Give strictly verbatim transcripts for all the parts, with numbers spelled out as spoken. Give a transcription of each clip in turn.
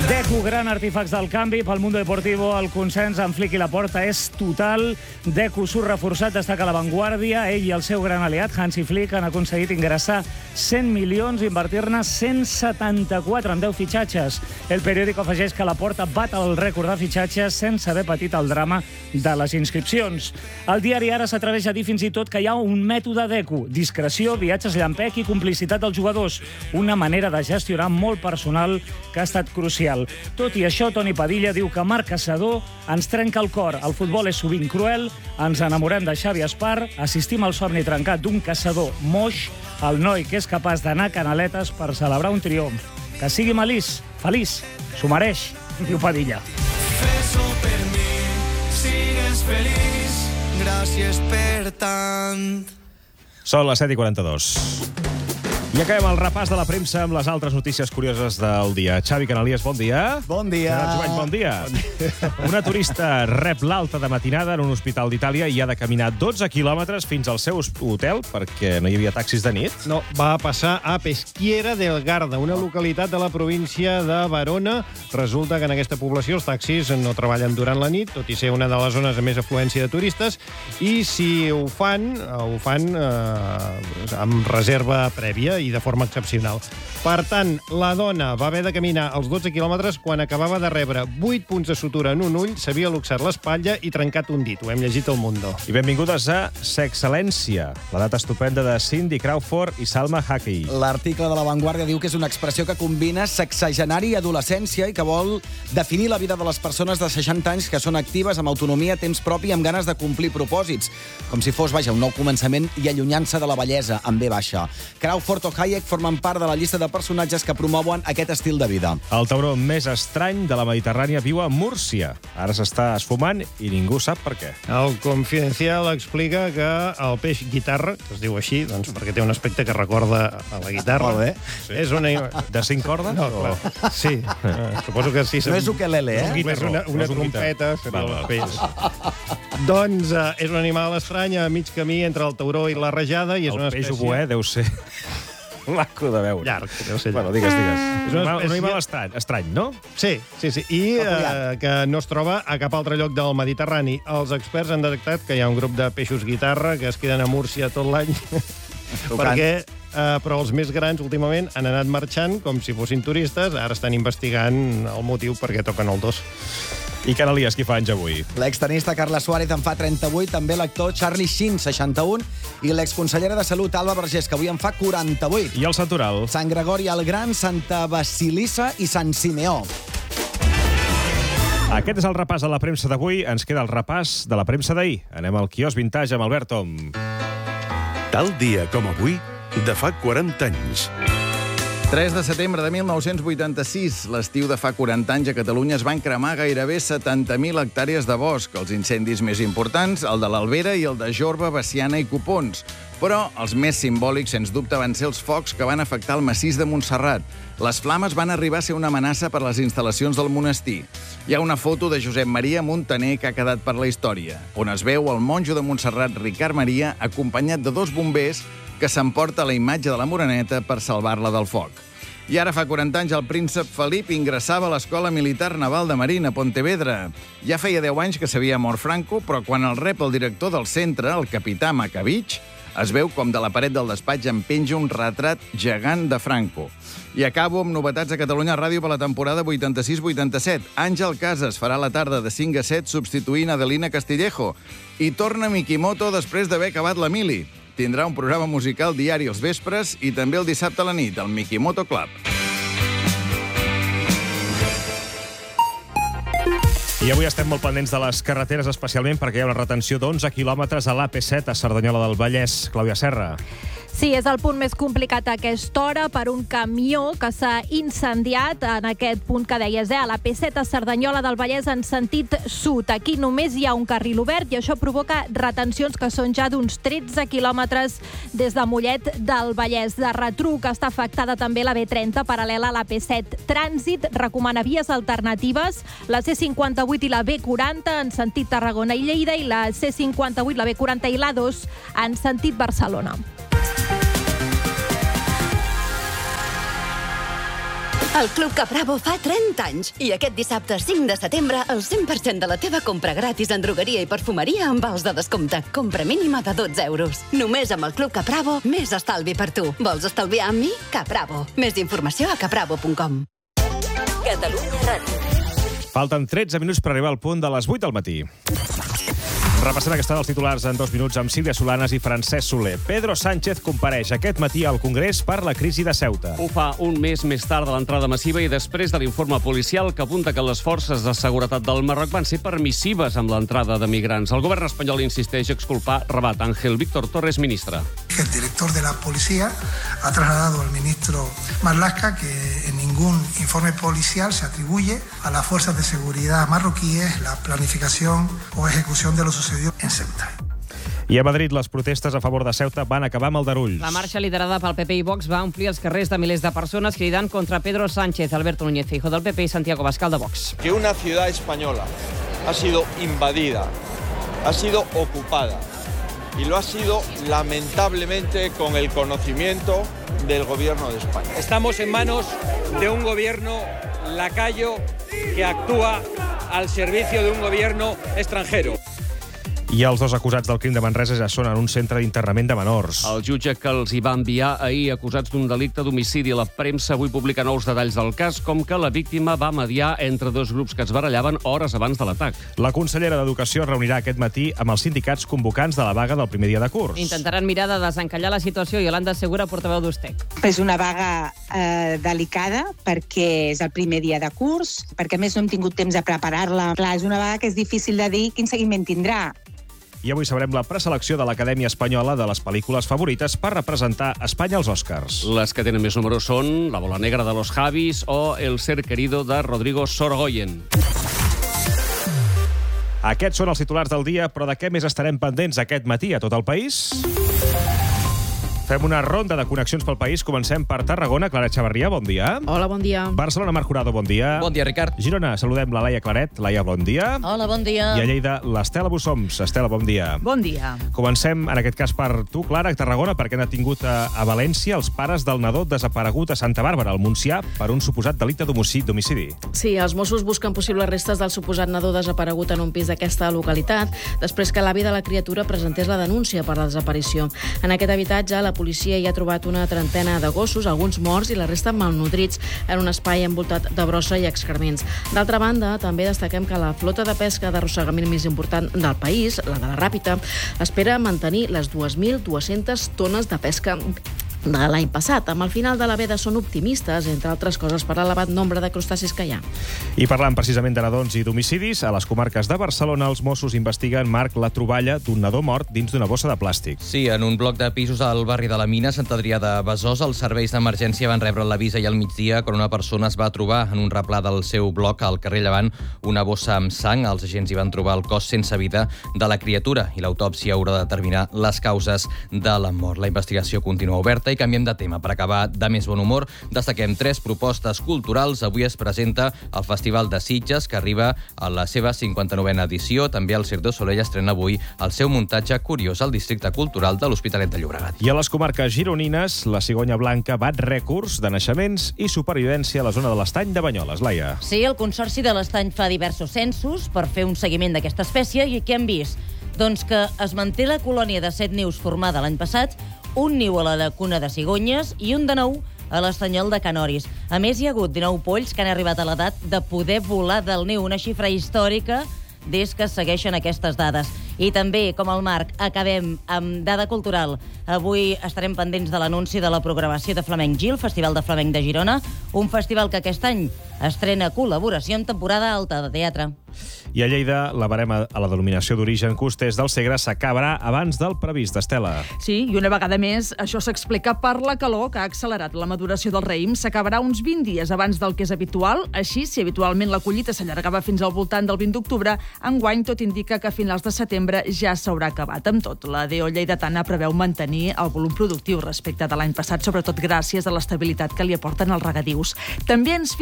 Deco, gran artífex del canvi. Pel Mundo Deportivo, el consens amb Flick i Laporta és total. Deco surt reforçat, destaca l'avantguàrdia. Ell i el seu gran aliat, Hansi Flick, han aconseguit ingressar cent milions i invertir-ne cent setanta-quatre en deu fitxatges. El periòdico afegeix que Laporta bat el rècord de fitxatges sense haver patit el drama de les inscripcions. El diari Ara s'atreveix a dir fins i tot que hi ha un mètode Deco: discreció, viatges llampec i complicitat dels jugadors. Una manera de gestionar molt personal que ha estat crucial. Tot i això, Toni Padilla diu que Marc Caçador ens trenca el cor. El futbol és sovint cruel, ens enamorem de Xavi Espar, assistim al somni trencat d'un caçador moix, el noi que és capaç d'anar a Canaletes per celebrar un triomf. Que sigui melís, feliç, s'ho mereix, diu Padilla. Fes-ho per mi, sigues feliç, gràcies per tant. Són les set i quaranta-dos. I acabem el repàs de la premsa amb les altres notícies curioses del dia. Xavi Canalies, bon dia. Bon dia. Gerard Jovany, bon dia. Bon dia. Una turista rep l'alta de matinada en un hospital d'Itàlia i ha de caminar dotze quilòmetres fins al seu hotel perquè no hi havia taxis de nit. No, va passar a Peschiera del Garda, una localitat de la província de Verona. Resulta que en aquesta població els taxis no treballen durant la nit, tot i ser una de les zones amb més afluència de turistes, i si ho fan, ho fan eh, amb reserva prèvia i de forma excepcional. Per tant, la dona va haver de caminar els dotze quilòmetres quan acabava de rebre vuit punts de sutura en un ull, s'havia luxat l'espatlla i trencat un dit. Ho hem llegit al Mundo. I benvingudes a Sexcel·lència, la data estupenda de Cindy Crawford i Salma Hayek. L'article de La Vanguardia diu que és una expressió que combina sexagenari i adolescència i que vol definir la vida de les persones de seixanta anys que són actives, amb autonomia, temps propi i amb ganes de complir propòsits. Com si fos, vaja, un nou començament i allunyant-se de la bellesa, amb B baixa. Crawford o Hayek formen part de la llista de personatges que promouen aquest estil de vida. El tauró més estrany de la Mediterrània viu a Múrcia. Ara s'està esfumant i ningú sap per què. El Confidencial explica que el peix guitarra, que es diu així, doncs perquè té un aspecte que recorda a la guitarra. Molt bé. Sí. És una... De cinc cordes? No, o... clar. Sí. Uh, suposo que sí. No és ukelele, eh? No és una, una no és un trompeta, guitarra. seria Val, el val. peix. Doncs uh, és un animal estrany a mig camí entre el tauró i la rajada i és El una peix espècie... oboè deu ser maco de veure. Llarg, deu ser llarg. Bueno, digues, digues. És És una un espècie- animal estrany, estrany, no? Sí, sí, sí. I eh, que no es troba a cap altre lloc del Mediterrani. Els experts han detectat que hi ha un grup de peixos guitarra que es queden a Múrcia tot l'any perquè, eh, però els més grans últimament han anat marxant com si fossin turistes. Ara estan investigant el motiu per què toquen el dos. I Canalies, qui fa anys avui? L'extenista Carla Suárez en fa trenta-vuit, també l'actor Charlie Sheen, seixanta-un, i l'exconsellera de Salut Alba Vergés, que avui en fa quaranta-vuit. I el Santoral? Sant Gregori el Gran, Santa Basilissa i Sant Simeó. Aquest és el repàs de la premsa d'avui. Ens queda el repàs de la premsa d'ahir. Anem al quiosc vintage amb Albert Tom. Tal dia com avui, de fa quaranta anys. tres de setembre de mil nou-cents vuitanta-sis, l'estiu de fa quaranta anys a Catalunya es van cremar gairebé setanta mil hectàrees de bosc. Els incendis més importants, el de l'Albera i el de Jorba, Veciana i Copons. Però els més simbòlics, sens dubte, van ser els focs que van afectar el massís de Montserrat. Les flames van arribar a ser una amenaça per les instal·lacions del monestir. Hi ha una foto de Josep Maria Montaner que ha quedat per la història, on es veu el monjo de Montserrat, Ricard Maria, acompanyat de dos bombers que s'emporta la imatge de la Moreneta per salvar-la del foc. I ara fa quaranta anys el príncep Felip ingressava a l'Escola Militar Naval de Marina, a Pontevedra. Ja feia deu anys que s'havia mort Franco, però quan el rep el director del centre, el capità Macavich, es veu com de la paret del despatx en penja un retrat gegant de Franco. I acabo amb novetats a Catalunya Ràdio per la temporada vuitanta-sis vuitanta-set. Àngel Casas farà la tarda de cinc a set substituint Adelina Castillejo. I torna Mikimoto després d'haver acabat la mili. Tindrà un programa musical diari als vespres i també el dissabte a la nit, el Mikimoto Club. I avui estem molt pendents de les carreteres, especialment perquè hi ha una retenció d'onze quilòmetres a l'A P set a Cerdanyola del Vallès. Clàudia Serra. Sí, és el punt més complicat a aquesta hora per un camió que s'ha incendiat en aquest punt que deies, eh? a l'A P set a Cerdanyola del Vallès en sentit sud. Aquí només hi ha un carril obert i això provoca retencions que són ja d'uns tretze quilòmetres des de Mollet del Vallès. De retruc està afectada també la B trenta paral·lela a l'A P set. Trànsit recomana vies alternatives, la C cinquanta-vuit i la B quaranta en sentit Tarragona i Lleida i la C cinquanta-vuit, la B quaranta i l'A dos en sentit Barcelona. El Club Capravo fa trenta anys i aquest dissabte cinc de setembre el cent per cent de la teva compra gratis en drogueria i perfumeria amb vals de descompte. Compra mínima de dotze euros. Només amb el Club Capravo, més estalvi per tu. Vols estalviar amb mi? Capravo. Més informació a capravo punt com. Catalunya Ràdio. Falten tretze minuts per arribar al punt de les vuit del matí. Repassem aquesta dels titulars en dos minuts amb Sílvia Solanas i Francesc Soler. Pedro Sánchez compareix aquest matí al Congrés per la crisi de Ceuta. Ho fa un mes més tard de l'entrada massiva i després de l'informe policial que apunta que les forces de seguretat del Marroc van ser permissives amb l'entrada de migrants. El govern espanyol insisteix a exculpar Rabat. Ángel Víctor Torres, ministre. El director de la policía ha trasladado al ministro Marlaska que en ningún informe policial se atribuye a las fuerzas de seguridad marroquíes la planificación o ejecución de lo sucedido en Ceuta. I a Madrid, les protestes a favor de Ceuta van acabar amb aldarulls. La marxa liderada pel P P i Vox va omplir els carrers de milers de persones cridant contra Pedro Sánchez, Alberto Núñez Feijóo del P P y Santiago Abascal de Vox. Que una ciudad española ha sido invadida, ha sido ocupada y lo ha sido lamentablemente con el conocimiento del gobierno de España. Estamos en manos de un gobierno lacayo que actúa al servicio de un gobierno extranjero. I els dos acusats del crim de Manresa ja són en un centre d'internament de menors. El jutge que els hi va enviar ahir acusats d'un delicte d'homicidi. La premsa avui publica nous detalls del cas, com que la víctima va mediar entre dos grups que es barallaven hores abans de l'atac. La consellera d'Educació reunirà aquest matí amb els sindicats convocants de la vaga del primer dia de curs. Intentaran mirar de desencallar la situació. Iolanda Segura, portaveu d'Ustec. És una vaga eh, delicada perquè és el primer dia de curs, perquè a més no hem tingut temps de preparar-la. Clar, és una vaga que és difícil de dir quin seguiment tindrà. I avui sabrem la preselecció de l'Acadèmia Espanyola de les pel·lícules favorites per representar Espanya als Oscars. Les que tenen més números són La bola negra de los Javis o El ser querido de Rodrigo Sorogoyen. Aquests són els titulars del dia, però de què més estarem pendents aquest matí a tot el país? Fem una ronda de connexions pel país. Comencem per Tarragona. Clara Chavarria, bon dia. Hola, bon dia. Barcelona, Marc Jurado, bon dia. Bon dia, Ricard. Girona, saludem la Laia Claret. Laia, bon dia. Hola, bon dia. I a Lleida, l'Estela Bussoms. Estela, bon dia. Bon dia. Comencem, en aquest cas, per tu, Clara, a Tarragona, perquè han detingut a, a València els pares del nadó desaparegut a Santa Bàrbara, al Montsià, per un suposat delicte d'homicidi. Sí, els Mossos busquen possibles restes del suposat nadó desaparegut en un pis d'aquesta localitat, després que l'avi de la criatura presentés la denúncia per la desaparició. En aquest habitatge, la policia hi ha trobat una trentena de gossos, alguns morts i la resta malnutrits, en un espai envoltat de brossa i excrements. D'altra banda, també destaquem que la flota de pesca d'arrossegament més important del país, la de la Ràpita, espera mantenir les dues mil dues-centes tones de pesca de l'any passat. Amb el final de la veda són optimistes, entre altres coses per l'elevat nombre de crustacis que hi ha. I parlant precisament de nadons i d'homicidis, a les comarques de Barcelona els Mossos investiguen, Marc, la troballa d'un nadó mort dins d'una bossa de plàstic. Sí, en un bloc de pisos al barri de la Mina, Sant Adrià de Besòs, els serveis d'emergència van rebre l'avís ahir al migdia quan una persona es va trobar en un replà del seu bloc al carrer Llevant una bossa amb sang. Els agents hi van trobar el cos sense vida de la criatura i l'autòpsia haurà de determinar les causes de la mort. La investigació continua oberta i canviem de tema. Per acabar de més bon humor, destaquem tres propostes culturals. Avui es presenta el Festival de Sitges, que arriba a la seva cinquanta-novena edició. També el Cirque du Soleil estrena avui el seu muntatge curiós al districte cultural de l'Hospitalet de Llobregat. I a les comarques gironines, la cigonya blanca bat rècords de naixements i supervivència a la zona de l'Estany de Banyoles. Laia. Sí, el Consorci de l'Estany fa diversos censos per fer un seguiment d'aquesta espècie i què hem vist? Doncs que es manté la colònia de set nius formada l'any passat, un niu a la llacuna de Cigonyes i un de nou a l'estanyol de Canoris. A més, hi ha hagut dinou polls que han arribat a l'edat de poder volar del niu, una xifra històrica des que es segueixen aquestes dades. I també, com el Marc, acabem amb dada cultural. Avui estarem pendents de l'anunci de la programació de Flamenc Gil, Festival de Flamenc de Girona, un festival que aquest any estrena col·laboració en temporada alta de teatre. I a Lleida, la barema a la denominació d'origen costers del Segre s'acabarà abans del previst, Estela. Sí, i una vegada més, això s'explica per la calor que ha accelerat la maduració del raïm. S'acabarà uns vint dies abans del que és habitual. Així, si habitualment la collita s'allargava fins al voltant del vint d'octubre, enguany tot indica que a finals de setembre ja s'haurà acabat. Amb tot, la D O lleidatana preveu mantenir el volum productiu respecte de l'any passat, sobretot gràcies a l'estabilitat que li aporten els regadius. També ens fixarem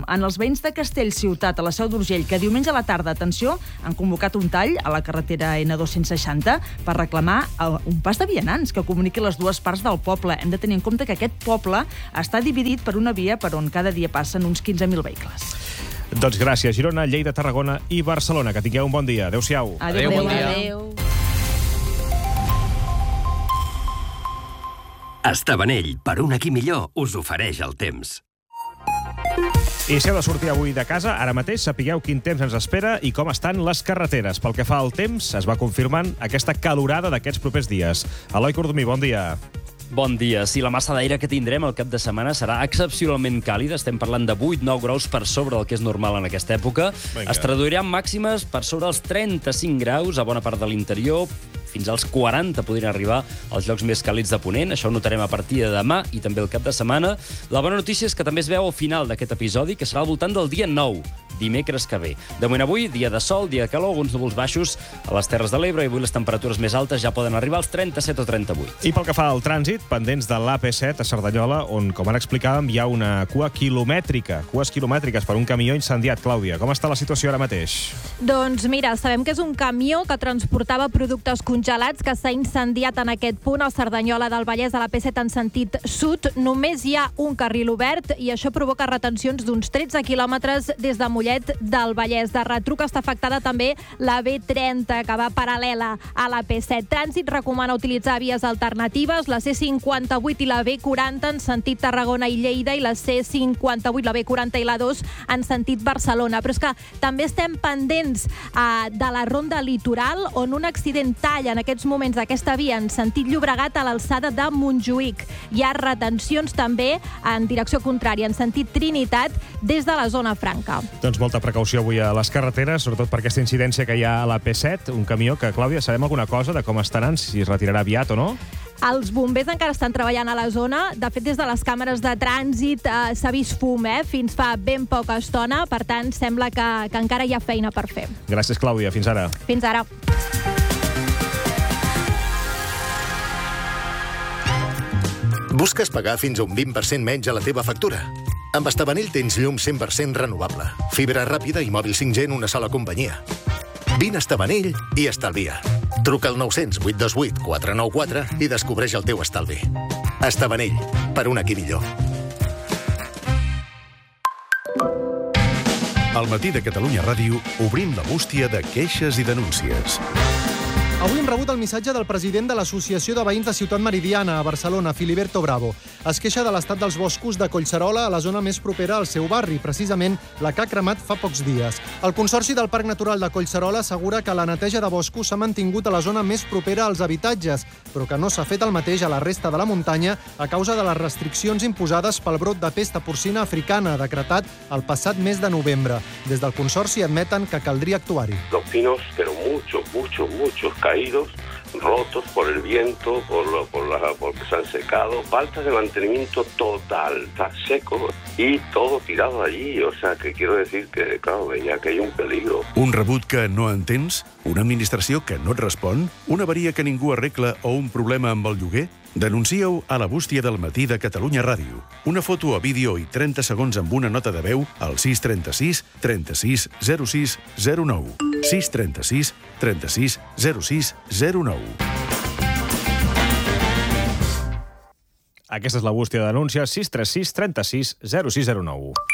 En els veïns de Castellciutat, a la Seu d'Urgell, que diumenge a la tarda, atenció, han convocat un tall a la carretera ena dos-cents seixanta per reclamar un pas de vianants que comuniqui les dues parts del poble. Hem de tenir en compte que aquest poble està dividit per una via per on cada dia passen uns quinze mil vehicles. Doncs gràcies, Girona, Lleida, Tarragona i Barcelona. Que tingueu un bon dia. Adéu-siau. Adéu, bon dia. Adéu. Estabanell, per un aquí millor, us ofereix el temps. I si heu de sortir avui de casa, ara mateix sapigueu quin temps ens espera i com estan les carreteres. Pel que fa al temps, es va confirmant aquesta calorada d'aquests propers dies. Eloi Cordomí, bon dia. Bon dia. Sí, la massa d'aire que tindrem el cap de setmana serà excepcionalment càlida. Estem parlant de vuit nou graus per sobre del que és normal en aquesta època. Vinga. Es traduiran màximes per sobre els trenta-cinc graus a bona part de l'interior. Fins als quaranta podrien arribar als llocs més càlids de Ponent. Això ho notarem a partir de demà i també el cap de setmana. La bona notícia és que també es veu al final d'aquest episodi, que serà al voltant del dia nou, dimecres que ve. De moment avui, dia de sol, dia de calor, alguns núvols baixos a les Terres de l'Ebre, i avui les temperatures més altes ja poden arribar als trenta-set o trenta-vuit. I pel que fa al trànsit, pendents de l'A P set a Cerdanyola, on, com ara explicàvem, hi ha una cua quilomètrica, cues quilomètriques per un camió incendiat. Clàudia, com està la situació ara mateix? Doncs mira, sabem que és un camió que transportava productes congelats que s'ha incendiat en aquest punt, al Cerdanyola del Vallès, a la P set en sentit sud. Només hi ha un carril obert i això provoca retencions d'uns tretze quilòmetres des de Mollet del Vallès. De retruc està afectada també la B trenta, que va paral·lela a la P set. Trànsit recomana utilitzar vies alternatives, la C cinquanta-vuit i la B quaranta en sentit Tarragona i Lleida, i la C cinquanta-vuit, la B quaranta i la dos en sentit Barcelona. Però és que també estem pendents eh, de la ronda litoral, on un accident talla en aquests moments aquesta via en sentit Llobregat a l'alçada de Montjuïc. Hi ha retencions també en direcció contrària, en sentit Trinitat, des de la zona franca. Doncs molta precaució avui a les carreteres, sobretot per aquesta incidència que hi ha a la P set, un camió que, Clàudia, sabem alguna cosa de com estaran, si es retirarà aviat o no? Els bombers encara estan treballant a la zona. De fet, des de les càmeres de trànsit eh, s'ha vist fum, eh, fins fa ben poca estona. Per tant, sembla que, que encara hi ha feina per fer. Gràcies, Clàudia. Fins ara. Fins ara. Busques pagar fins a un vint per cent menys a la teva factura? Amb Estabanell tens llum cent per cent renovable, fibra ràpida i mòbil cinc G en una sola companyia. Vine a Estabanell i estalvia. Truca al nou cents, vuit dos vuit, quatre nou quatre i descobreix el teu estalvi. Estabanell, per un aquí millor. Al matí de Catalunya Ràdio obrim la bústia de queixes i denúncies. Avui hem rebut el missatge del president de l'Associació de Veïns de Ciutat Meridiana, a Barcelona, Filiberto Bravo. Es queixa de l'estat dels boscos de Collserola, a la zona més propera al seu barri, precisament la que ha cremat fa pocs dies. El Consorci del Parc Natural de Collserola assegura que la neteja de boscos s'ha mantingut a la zona més propera als habitatges, però que no s'ha fet el mateix a la resta de la muntanya a causa de les restriccions imposades pel brot de pesta porcina africana, decretat el passat mes de novembre. Des del Consorci admeten que caldria actuar-hi. Los pinos, pero muchos, muchos, muchos caídos, rotos por el viento, por lo, por la, porque se han secado, falta de mantenimiento total, está seco y todo tirado allí, o sea que quiero decir que, claro, veia que hay un peligro. Un rebut que no entens? Una administració que no et respon? Una avaria que ningú arregla o un problema amb el lloguer? Denuncia-ho a la bústia del matí de Catalunya Ràdio. Una foto a vídeo i trenta segons amb una nota de veu al sis trenta-sis trenta-sis zero sis zero nou. sis trenta-sis trenta-sis zero sis zero nou. Aquesta és la bústia de denúncies, sis tres sis trenta-sis zero sis zero nou.